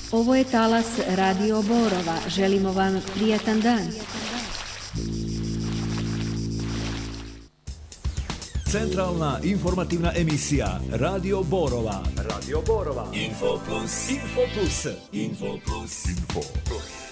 Ovo je talas Radio Borova. Želimo vam prijatan dan. Centralna informativna emisija Radio Borova. Radio Borova. Info plus. Info plus. Info plus. Info plus.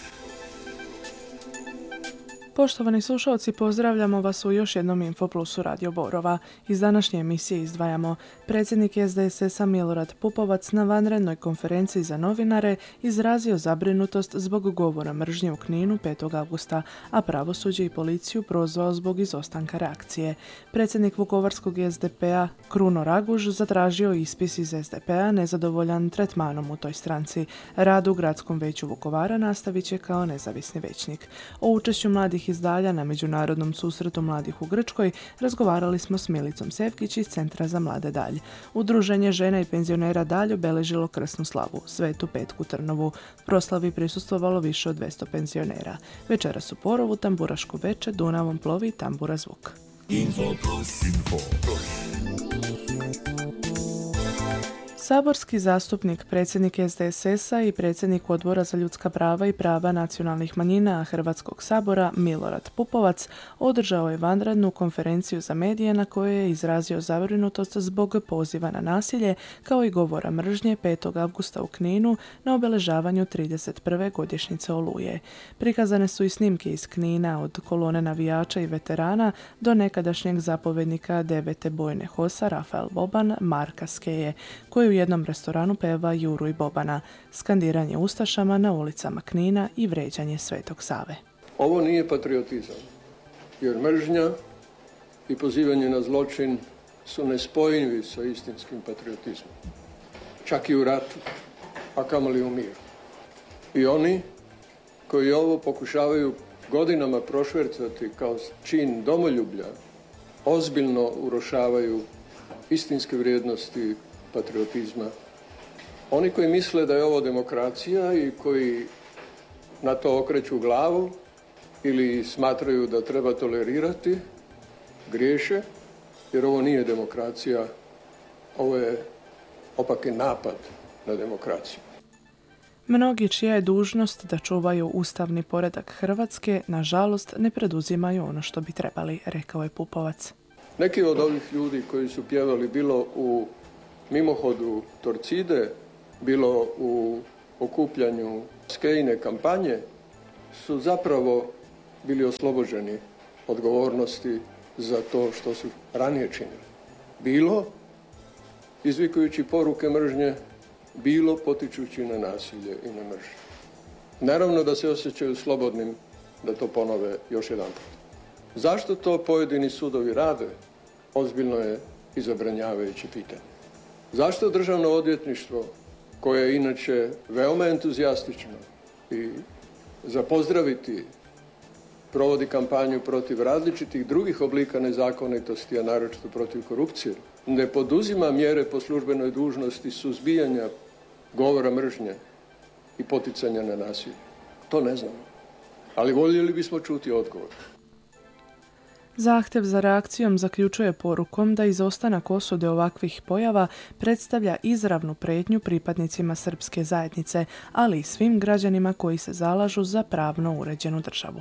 Poštovani slušalci, pozdravljamo vas u još jednom Info Plusu Radio Borova. Iz današnje emisije izdvajamo: predsjednik SDSS-a Milorad Pupovac na vanrednoj konferenciji za novinare izrazio zabrinutost zbog govora mržnje u Kninu 5. augusta, a pravosuđe i policiju prozvao zbog izostanka reakcije. Predsjednik Vukovarskog SDP-a Kruno Raguž zatražio ispis iz SDP-a nezadovoljan tretmanom u toj stranci. Rad u Gradskom veću Vukovara nastavit će kao nezavisni većnik. O učešću mladih iz Dalja na Međunarodnom susretu mladih u Grčkoj razgovarali smo s Milicom Sevkić iz Centra za mlade Dalj. Udruženje žena i penzionera Dalj obeležilo krsnu slavu, Svetu Petku Trnovu. Proslavi prisustvovalo više od 200 penzionera. Večeras u Porovu tamburaško veče, Dunavom plovi tambura zvuk. Info plus. Info plus. Saborski zastupnik, predsjednik SDSS-a i predsjednik Odbora za ljudska prava i prava nacionalnih manjina Hrvatskog sabora Milorad Pupovac održao je vanrednu konferenciju za medije na kojoj je izrazio zabrinutost zbog poziva na nasilje kao i govora mržnje 5. augusta u Kninu na obeležavanju 31. godišnjice Oluje. Prikazane su i snimke iz Knina od kolone navijača i veterana do nekadašnjeg zapovjednika 9. bojne HOS-a Rafael Boban Marka Skeje, koji u jednom restoranu peva Juru i Bobana, skandiranje ustašama na ulicama Knina i vređanje Svetog Save. Ovo nije patriotizam, jer mržnja i pozivanje na zločin su nespojivi sa istinskim patriotizmom. Čak i u ratu, a kamoli u miru. I oni koji ovo pokušavaju godinama prošvercati kao čin domoljublja, ozbiljno urušavaju istinske vrijednosti patriotizma. Oni koji misle da je ovo demokracija i koji na to okreću glavu ili smatraju da treba tolerirati, griješe, jer ovo nije demokracija, ovo je opaki napad na demokraciju. Mnogi čija je dužnost da čuvaju ustavni poredak Hrvatske, nažalost, ne preduzimaju ono što bi trebali, rekao je Pupovac. Neki od ovih ljudi koji su pjevali bilo u mimohodu Torcide, bilo u okupljanju Skejine kampanje, su zapravo bili oslobođeni odgovornosti za to što su ranije činili. Bilo izvikujući poruke mržnje, bilo potičući na nasilje i na mržnju. Naravno da se osjećaju slobodnim da to ponove još jedan put. Zašto to pojedini sudovi rade, ozbiljno je i zabrinjavajuće pitanje. Zašto Državno odvjetništvo, koje je inače veoma entuzijastično i za pozdraviti provodi kampanju protiv različitih drugih oblika nezakonitosti, a naročito protiv korupcije, ne poduzima mjere po službenoj dužnosti suzbijanja govora mržnje i poticanja na nasilje? To ne znamo, ali voljeli bismo čuti odgovor. Zahtjev za reakcijom zaključuje porukom da izostanak osude ovakvih pojava predstavlja izravnu prijetnju pripadnicima srpske zajednice, ali i svim građanima koji se zalažu za pravno uređenu državu.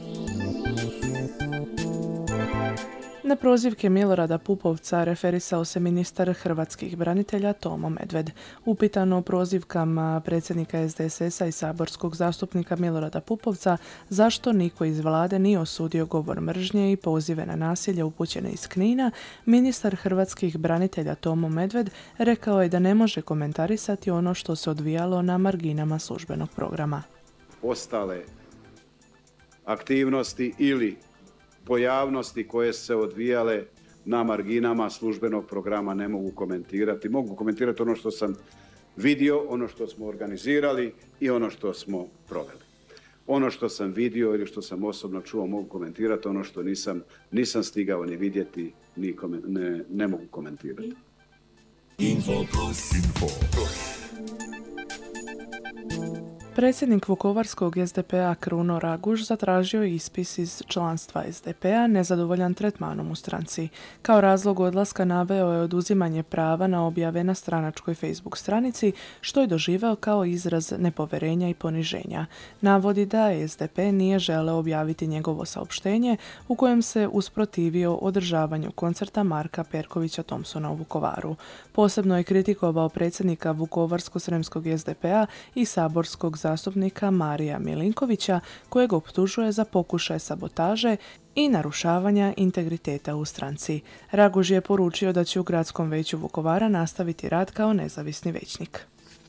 Na prozivke Milorada Pupovca referisao se ministar hrvatskih branitelja Tomo Medved. Upitano o prozivkama predsjednika SDSS-a i saborskog zastupnika Milorada Pupovca zašto niko iz vlade nije osudio govor mržnje i pozive na nasilje upućene iz Knina, ministar hrvatskih branitelja Tomo Medved rekao je da ne može komentarisati ono što se odvijalo na marginama službenog programa. Ostale aktivnosti ili pojavnosti koje su se odvijale na marginama službenog programa ne mogu komentirati. Mogu komentirati ono što sam vidio, ono što smo organizirali i ono što smo proveli. Ono što sam vidio ili što sam osobno čuo mogu komentirati, ono što nisam stigao ni vidjeti, ne mogu komentirati. Info plus. Info plus. Predsjednik Vukovarskog SDP-a Kruno Raguž zatražio je ispis iz članstva SDP-a nezadovoljan tretmanom u stranci. Kao razlog odlaska naveo je oduzimanje prava na objave na stranačkoj Facebook stranici, što je doživeo kao izraz nepoverenja i poniženja. Navodi da SDP nije želeo objaviti njegovo saopštenje u kojem se usprotivio održavanju koncerta Marka Perkovića Thompsona u Vukovaru. Posebno je kritikovao predsjednika Vukovarsko-sremskog SDP-a i saborskog zastupnika Marija Milinkovića, kojeg optužuje za pokušaj sabotaže i narušavanja integriteta u stranci. Raguž je poručio da će u Gradskom vijeću Vukovara nastaviti rad kao nezavisni vijećnik.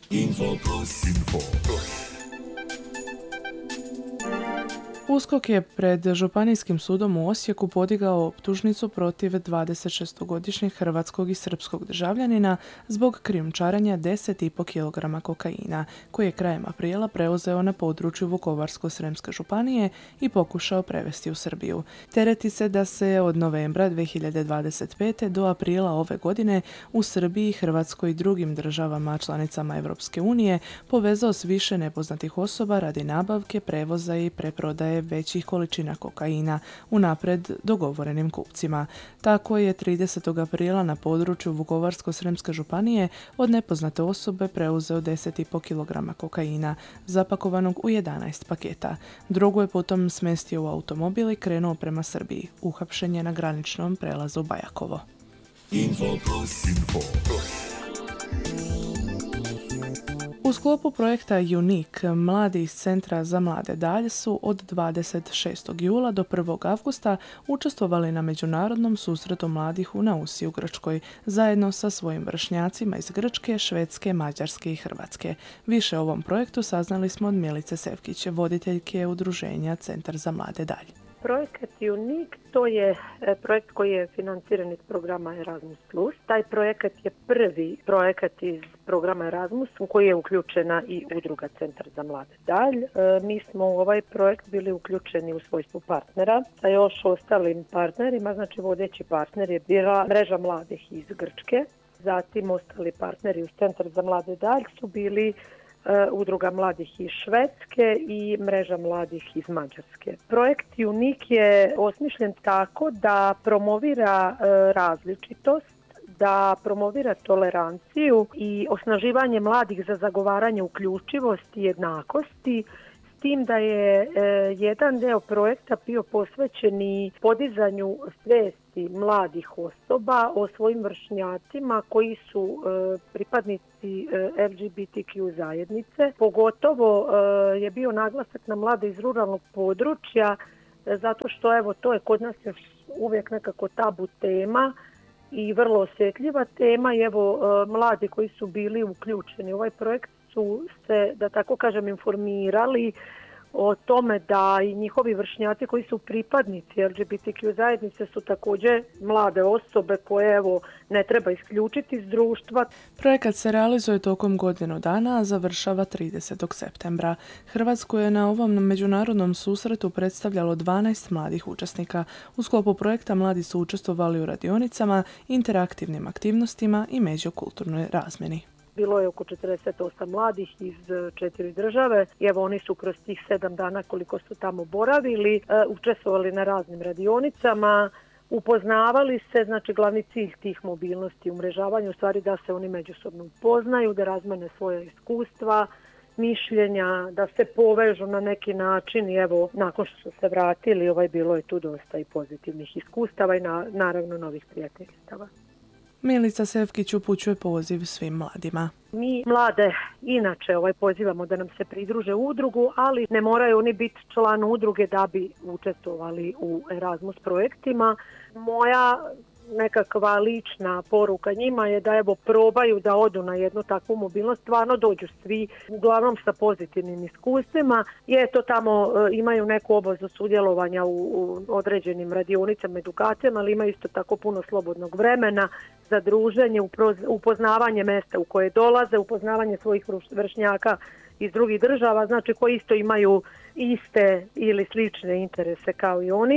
USKOK je pred Županijskim sudom u Osijeku podigao optužnicu protiv 26-godišnjeg hrvatskog i srpskog državljanina zbog krijumčarenja 10,5 kg kokaina, koji je krajem aprila preuzeo na području Vukovarsko-sremske županije i pokušao prevesti u Srbiju. Tereti se da se od novembra 2025. do aprila ove godine u Srbiji, Hrvatskoj i drugim državama članicama Europske unije povezao s više nepoznatih osoba radi nabavke, prevoza i preprodaje većih količina kokaina unaprijed dogovorenim kupcima. Tako je 30. aprila na području Vukovarsko-sremske županije od nepoznate osobe preuzeo 10,5 kg kokaina, zapakovanog u 11 paketa. Drugo je potom smjestio u automobil i krenuo prema Srbiji. Uhapšen je na graničnom prelazu Bajakovo. U sklopu projekta UNIK, mladi iz Centra za mlade dalj su od 26. jula do 1. avgusta učestvovali na međunarodnom susretu mladih u Nausi u Grčkoj, zajedno sa svojim vršnjacima iz Grčke, Švedske, Mađarske i Hrvatske. Više o ovom projektu saznali smo od Milice Sevkić, voditeljke udruženja Centar za mlade dalj. Projekat UNIK, to je projekt koji je financiran iz programa Erasmus+. Taj projekat je prvi projekat iz programa Erasmus u koji je uključena i udruga Centar za mlade dalj. Mi smo u ovaj projekt bili uključeni u svojstvu partnera sa još ostalim partnerima, znači vodeći partner je bila Mreža mladih iz Grčke. Zatim ostali partneri uz Centar za mlade dalj su bili udruga mladih iz Švedske i Mreža mladih iz Mađarske. Projekt UNIK je osmišljen tako da promovira različitost, da promovira toleranciju i osnaživanje mladih za zagovaranje uključivosti i jednakosti, s tim da je jedan deo projekta bio posvećen i podizanju svesti mladih osoba o svojim vršnjacima koji su pripadnici LGBTQ zajednice. Pogotovo je bio naglasak na mlade iz ruralnog područja, zato što evo to je kod nas još uvijek nekako tabu tema i vrlo osjetljiva tema i evo mladi koji su bili uključeni u ovaj projekt su se, da tako kažem, informirali o tome da i njihovi vršnjaci koji su pripadnici LGBTQ zajednice su također mlade osobe koje evo ne treba isključiti iz društva. Projekat se realizuje tokom godinu dana, a završava 30. septembra. Hrvatsku je na ovom međunarodnom susretu predstavljalo 12 mladih učesnika. U sklopu projekta mladi su učestvovali u radionicama, interaktivnim aktivnostima i međukulturnoj razmjeni. Bilo je oko 48 mladih iz 4 države i evo oni su kroz tih 7 dana koliko su tamo boravili, učestvovali na raznim radionicama, upoznavali se, znači glavni cilj tih mobilnosti umrežavanja u stvari da se oni međusobno upoznaju, da razmene svoje iskustva, mišljenja, da se povežu na neki način i evo nakon što su se vratili bilo je tu dosta i pozitivnih iskustava i naravno novih prijateljstava. Milica Sevkić upućuje poziv svim mladima. Mi mlade inače pozivamo da nam se pridruže u udrugu, ali ne moraju oni biti član udruge da bi učestvovali u Erasmus projektima. Moja nekakva lična poruka njima je da evo probaju da odu na jednu takvu mobilnost, stvarno dođu svi uglavnom sa pozitivnim iskustvima i eto tamo imaju neku obavezu sudjelovanja u određenim radionicama, edukacijama, ali imaju isto tako puno slobodnog vremena za druženje, upoznavanje mjesta u koje dolaze, upoznavanje svojih vršnjaka iz drugih država, znači koji isto imaju iste ili slične interese kao i oni.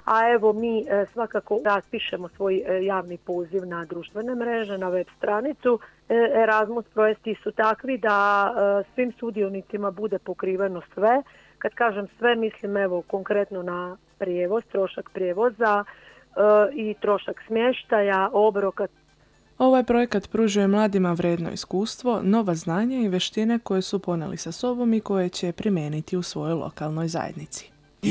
a evo mi svakako raspišemo svoj javni poziv na društvene mreže, na web stranicu. Erasmus projekti su takvi da svim sudionicima bude pokriveno sve. Kad kažem sve, mislim evo konkretno na prijevoz, trošak prijevoza i trošak smještaja, obroka. Ovaj projekat pružuje mladima vrijedno iskustvo, nova znanja i vještine koje su poneli sa sobom i koje će primijeniti u svojoj lokalnoj zajednici.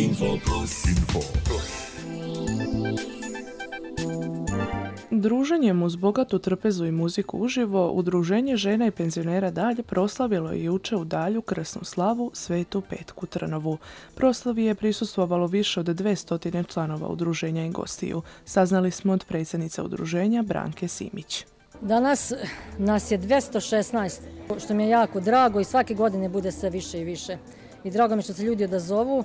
Druženjem uz bogatu trpezu i muziku uživo, Udruženje žena i penzionera Dalj proslavilo je jučer u Dalju krsnu slavu Svetu Petku Trnovu. Proslavi je prisustvovalo više od 200 članova udruženja i gostiju. Saznali smo od predsjednice udruženja Branke Simić. Danas nas je 216, što mi je jako drago i svake godine bude sve više i više. I drago mi što se ljudi odazovu,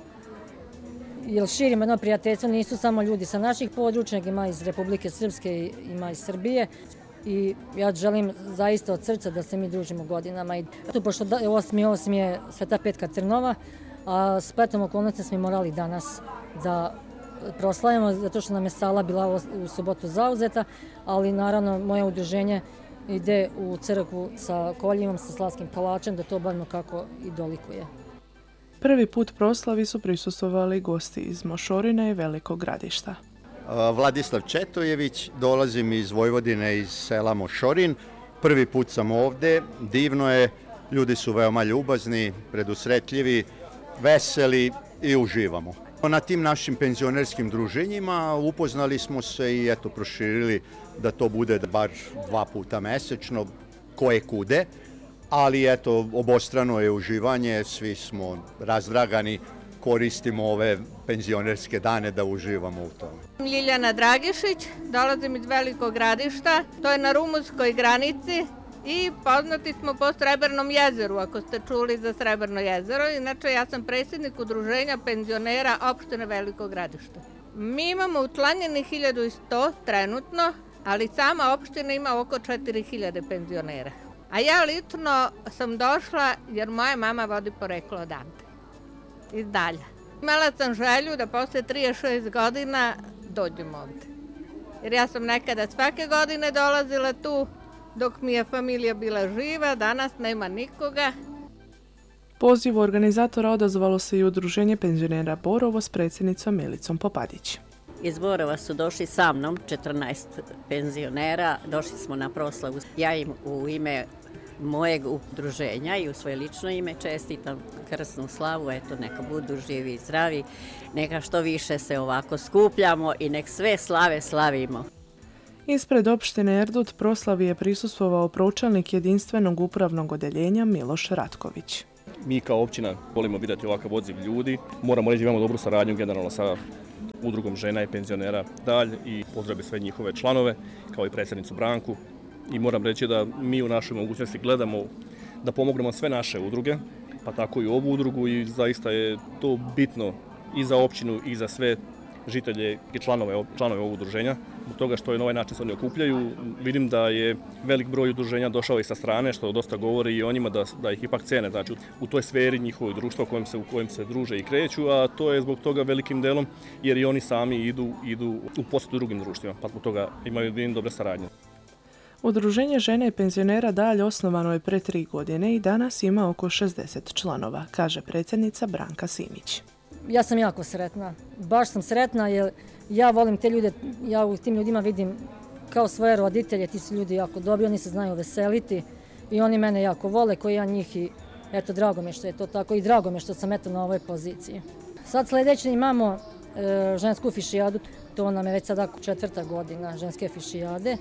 jer širimo jedno prijateljstvo, nisu samo ljudi sa naših područja, nego ima iz Republike Srpske i ima iz Srbije. I ja želim zaista od srca da se mi družimo godinama. I pošto 8.8. je Sveta Petka Trnova, a spletom okolnosti smo morali danas da proslavimo, zato što nam je sala bila u subotu zauzeta, ali naravno moje udruženje ide u crkvu sa koljivom, sa slavskim kolačem, da to obavimo kako i dolikuje. Prvi put proslavi su prisustvovali gosti iz Mošorina i Velikog Gradišta. Vladislav Četojević, dolazim iz Vojvodine, iz sela Mošorin. Prvi put sam ovdje, divno je, ljudi su veoma ljubazni, predusretljivi, veseli i uživamo. Na tim našim penzionerskim druženjima upoznali smo se i eto proširili da to bude bar 2 puta mesečno, koje kude. Ali eto, obostrano je uživanje, svi smo razdragani, koristimo ove penzionerske dane da uživamo u tome. Ljiljana Dragišić, dolazim iz Velikog Gradišta, to je na rumunskoj granici i poznati smo po Srebrnom jezeru, ako ste čuli za Srebrno jezero. Inače, ja sam predsjednik udruženja penzionera opštine Velikog Gradišta. Mi imamo učlanjeni 1100 trenutno, ali sama opština ima oko 4000 penzionera. A ja lično sam došla jer moja mama vodi poreklo odavde, iz Dalja. Imala sam želju da posle 36 godina dođem ovde. Jer ja sam nekada svake godine dolazila tu dok mi je familija bila živa, danas nema nikoga. Pozivu organizatora odazvalo se i Udruženje penzionera Borovo s predsjednicom Milicom Popadić. Iz Borova su došli sa mnom 14 penzionera, došli smo na proslavu. Ja im u ime mojeg udruženja i u svoje lično ime čestitam krsnu slavu, eto neka budu živi i zdravi, neka što više se ovako skupljamo i nek sve slave slavimo. Ispred opštine Erdut proslavi je prisustvovao pročelnik jedinstvenog upravnog odeljenja Miloš Ratković. Mi kao općina volimo vidjeti ovakav odziv ljudi, moramo reći da imamo dobru saradnju generalno sa udrugom žena i penzionera Dalj i pozdravim sve njihove članove kao i predsjednicu Branku. I moram reći da mi u našoj mogućnosti gledamo da pomognemo sve naše udruge, pa tako i ovu udrugu i zaista je to bitno i za općinu i za sve žitelje i članove ovog udruženja. Zbog toga što je na ovaj način se oni okupljaju, vidim da je velik broj udruženja došao i sa strane, što dosta govori i o njima da ih ipak cene, znači u toj sferi njihovog društva u kojem se druže i kreću, a to je zbog toga velikim delom jer i oni sami idu u posjetu drugim društvima, pa zbog toga imaju dobre saradnje. Udruženje žene i penzionera Dalj osnovano je pre 3 godine i danas ima oko 60 članova, kaže predsjednica Branka Simić. Ja sam jako sretna, baš sam sretna jer ja volim te ljude, ja u tim ljudima vidim kao svoje roditelje, ti su ljudi jako dobri, oni se znaju veseliti i oni mene jako vole, koji ja njih i eto drago mi je što je to tako i drago mi je što sam eto na ovoj poziciji. Sad sljedeće imamo žensku fišijadu, to nam je već sada 4. godina ženske fišijade,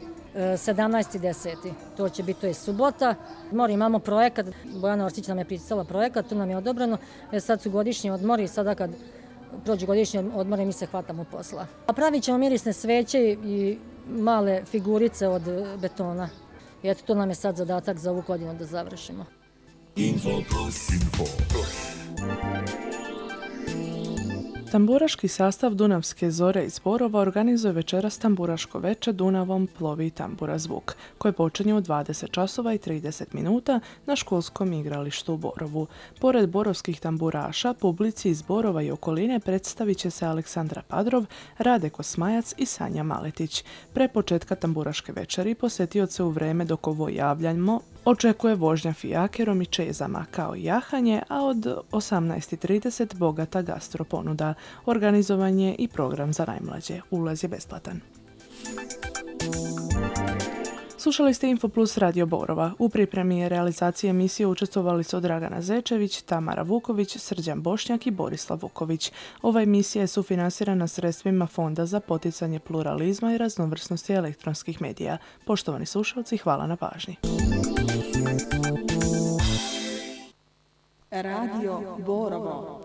17.10. To će biti, to je subota. Imamo projekat, Bojana Orsić nam je pritisala projekat, to nam je odobreno, sad su godišnji odmori, sada kad prođu godišnji odmori mi se hvatamo posla. A pravit ćemo mirisne sveće i male figurice od betona. I eto, to nam je sad zadatak za ovu godinu da završimo. Tamburaški sastav Dunavske zore iz Borova organizuje večeras Tamburaško veče Dunavom plovi tambura zvuk, koje počinje u 20 časova i 30 minuta na školskom igralištu u Borovu. Pored borovskih tamburaša, publici iz Borova i okoline predstavit će se Aleksandra Padrov, Rade Kosmajac i Sanja Maletić. Pre početka tamburaške večeri posjetioce u vreme dok ovo javljamo očekuje vožnja fijakerom i čezama, kao i jahanje, a od 18:30 bogata gastroponuda. Organizovan je i program za najmlađe. Ulaz je besplatan. Slušali ste Infoplus Radio Borova. U pripremi i realizaciji emisije učestvovali su Dragana Zečević, Tamara Vuković, Srđan Bošnjak i Borislav Vuković. Ova emisija je sufinansirana sredstvima Fonda za poticanje pluralizma i raznovrsnosti elektronskih medija. Poštovani slušalci, hvala na pažnji. Radio Borovo.